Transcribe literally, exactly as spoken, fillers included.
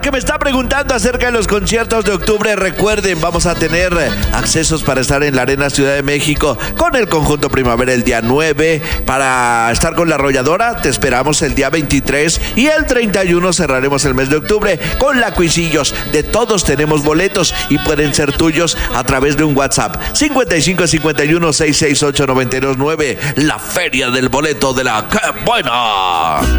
que me está preguntando acerca de los conciertos de octubre, recuerden, vamos a tener accesos para estar en la Arena Ciudad de México con el Conjunto Primavera el día nueve. Para estar con La Arrolladora, te esperamos el día veintitrés. Y el treinta y uno cerraremos el mes de octubre con La Cuisillos. De todos tenemos boletos y pueden ser tuyos a través de un WhatsApp. cincuenta y cinco cincuenta y uno, seiscientos sesenta y ocho, noventa y dos nueve. La Feria del Boleto de la ¡Qué Buena!